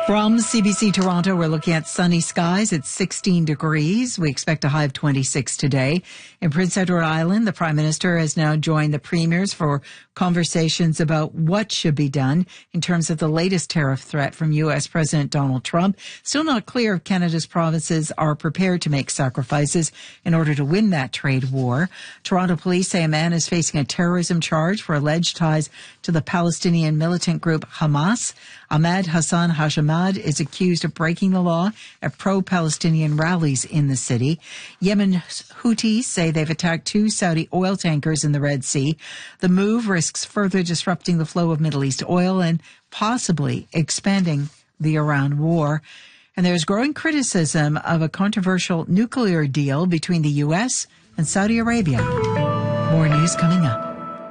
From CBC Toronto, we're looking at sunny skies. It's 16 degrees. We expect a high of 26 today. In Prince Edward Island, the Prime Minister has now joined the premiers for conversations about what should be done in terms of the latest tariff threat from U.S. President Donald Trump. Still not clear if Canada's provinces are prepared to make sacrifices in order to win that trade war. Toronto police say a man is facing a terrorism charge for alleged ties to the Palestinian militant group Hamas. Ahmed Hassan Hajamad is accused of breaking the law at pro-Palestinian rallies in the city. Yemen Houthis say they've attacked 2 Saudi oil tankers in the Red Sea. The move risks further disrupting the flow of Middle East oil and possibly expanding the Iran war. And there's growing criticism of a controversial nuclear deal between the U.S. and Saudi Arabia. More news coming up.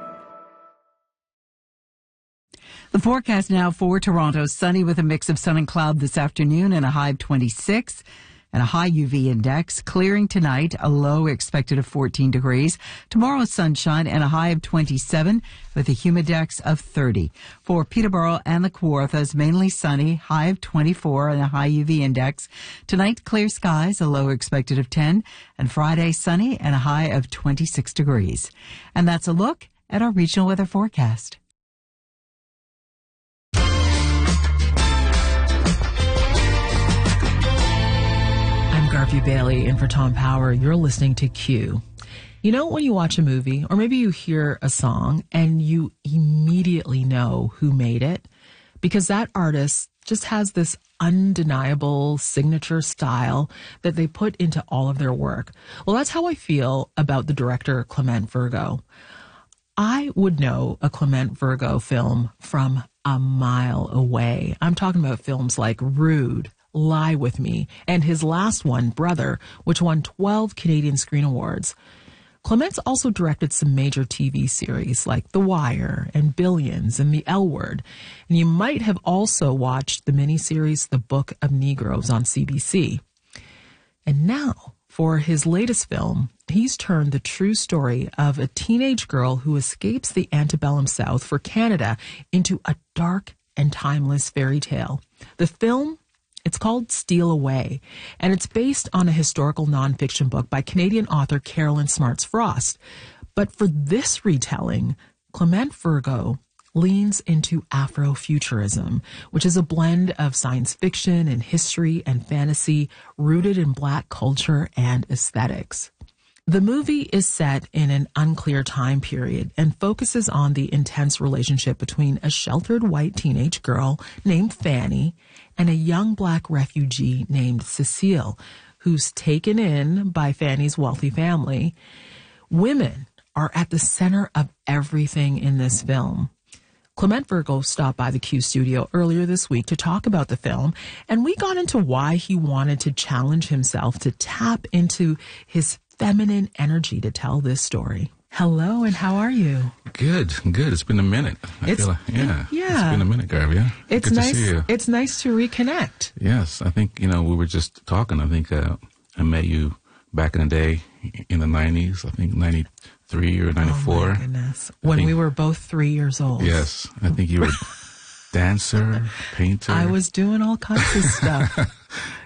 The forecast now for Toronto, sunny with a mix of sun and cloud this afternoon and a high of 26 and a high UV index. Clearing tonight, a low expected of 14 degrees. Tomorrow, sunshine and a high of 27 with a humidex of 30. For Peterborough and the Kawarthas, mainly sunny, high of 24 and a high UV index. Tonight, clear skies, a low expected of 10. And Friday, sunny and a high of 26 degrees. And that's a look at our regional weather forecast. Garvey Bailey in for Tom Power. You're listening to Q. You know when you watch a movie or maybe you hear a song and you immediately know who made it because that artist just has this undeniable signature style that they put into all of their work. Well, that's how I feel about the director Clement Virgo. I would know a Clement Virgo film from a mile away. I'm talking about films like Rude, Lie With Me, and his last one, Brother, which won 12 Canadian Screen Awards. Clement's also directed some major TV series like The Wire and Billions and The L Word. And you might have also watched the miniseries The Book of Negroes on CBC. And now, for his latest film, he's turned the true story of a teenage girl who escapes the antebellum South for Canada into a dark and timeless fairy tale. The film, it's called Steal Away, and it's based on a historical nonfiction book by Canadian author Carolyn Smarts Frost. But for this retelling, Clement Virgo leans into Afrofuturism, which is a blend of science fiction and history and fantasy rooted in Black culture and aesthetics. The movie is set in an unclear time period and focuses on the intense relationship between a sheltered white teenage girl named Fanny and a young Black refugee named Cecile, who's taken in by Fanny's wealthy family. Women are at the center of everything in this film. Clement Virgo stopped by the Q studio earlier this week to talk about the film, and we got into why he wanted to challenge himself to tap into his feminine energy to tell this story. Hello, and how are you? Good. It's been a minute. It's been a minute, Garvey. Yeah? It's good nice. To see you. It's nice to reconnect. Yes, I think we were just talking. I think I met you back in the day in the 90s. I think 93 or 94. Oh my goodness! When we were both 3 years old. Yes, I think you were dancer, painter. I was doing all kinds of stuff.